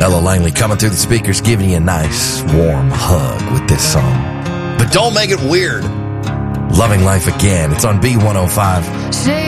Ella Langley coming through the speakers, giving you a nice, warm hug with this song. But don't make it weird. Loving Life Again. It's on B105.